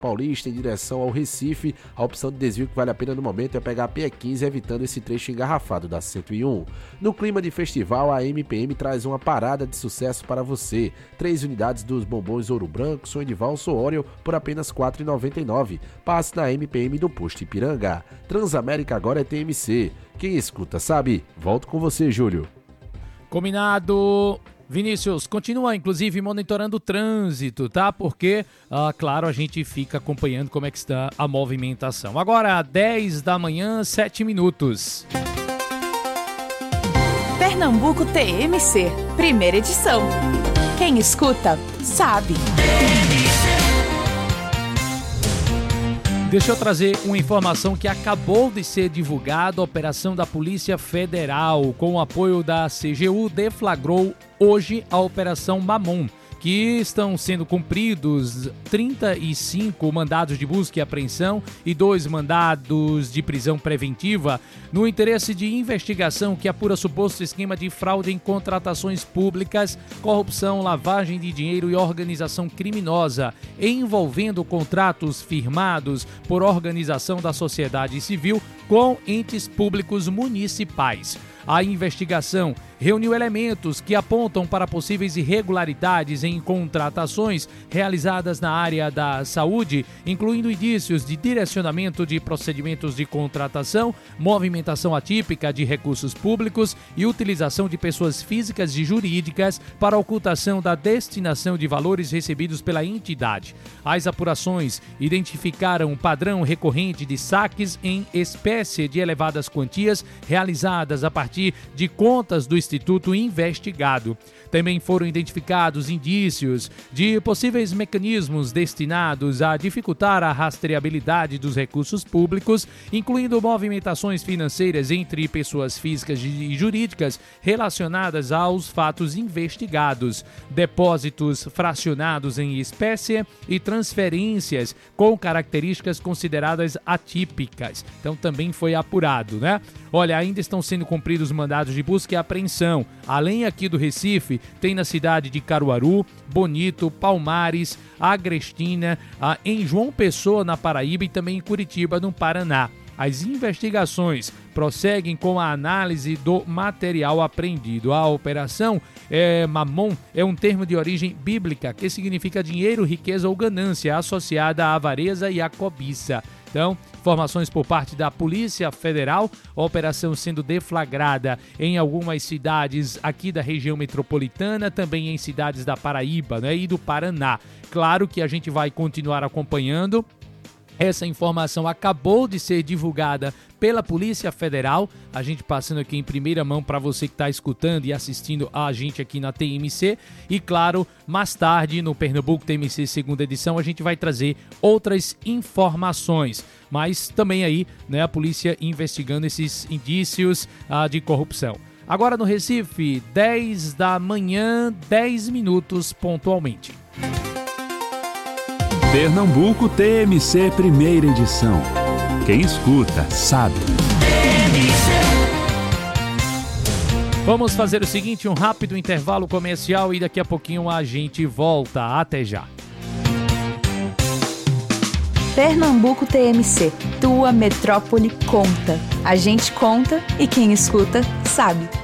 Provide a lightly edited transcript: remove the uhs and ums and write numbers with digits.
Paulista em direção ao Recife. A opção de desvio que vale a pena no momento é pegar a PE15, evitando esse trecho engarrafado da 101. No clima de festival, a MPM traz uma parada de sucesso para você. 3 unidades dos bombons Ouro Branco, sonho de valsa ou Oreo por apenas R$ 4,99. Passe na MPM do Posto Ipiranga. Transamérica agora é TMC. Quem escuta sabe. Volto com você, Júlio. Combinado. Vinícius, continua inclusive monitorando o trânsito, tá? Porque, claro, a gente fica acompanhando como é que está a movimentação. Agora, 10 da manhã, 7 minutos. Pernambuco TMC, primeira edição. Quem escuta, sabe. Deixa eu trazer uma informação que acabou de ser divulgada. A operação da Polícia Federal, com o apoio da CGU, deflagrou hoje a Operação Mamon, que estão sendo cumpridos 35 mandados de busca e apreensão e 2 mandados de prisão preventiva no interesse de investigação que apura suposto esquema de fraude em contratações públicas, corrupção, lavagem de dinheiro e organização criminosa, envolvendo contratos firmados por organização da sociedade civil com entes públicos municipais. A investigação reuniu elementos que apontam para possíveis irregularidades em contratações realizadas na área da saúde, incluindo indícios de direcionamento de procedimentos de contratação, movimentação atípica de recursos públicos e utilização de pessoas físicas e jurídicas para ocultação da destinação de valores recebidos pela entidade. As apurações identificaram um padrão recorrente de saques em espécie de elevadas quantias realizadas a partir de contas do Instituto investigado. Também foram identificados indícios de possíveis mecanismos destinados a dificultar a rastreabilidade dos recursos públicos, incluindo movimentações financeiras entre pessoas físicas e jurídicas relacionadas aos fatos investigados, depósitos fracionados em espécie e transferências com características consideradas atípicas. Então também foi apurado, né? Olha, ainda estão sendo cumpridos mandados de busca e apreensão. Além aqui do Recife, tem na cidade de Caruaru, Bonito, Palmares, Agrestina, em João Pessoa, na Paraíba, e também em Curitiba, no Paraná. As investigações prosseguem com a análise do material apreendido. A operação Mamon é um termo de origem bíblica que significa dinheiro, riqueza ou ganância associada à avareza e à cobiça. Então, informações por parte da Polícia Federal, a operação sendo deflagrada em algumas cidades aqui da região metropolitana, também em cidades da Paraíba, né, e do Paraná. Claro que a gente vai continuar acompanhando. Essa informação acabou de ser divulgada pela Polícia Federal, a gente passando aqui em primeira mão para você que está escutando e assistindo a gente aqui na TMC. E claro, mais tarde no Pernambuco TMC segunda edição a gente vai trazer outras informações. Mas também aí, né, a polícia investigando esses indícios de corrupção. Agora no Recife, 10 da manhã, 10 minutos pontualmente. Pernambuco TMC primeira edição. Quem escuta, sabe. Vamos fazer o seguinte, um rápido intervalo comercial e daqui a pouquinho a gente volta. Até já. Pernambuco TMC, tua metrópole conta. A gente conta e quem escuta, sabe.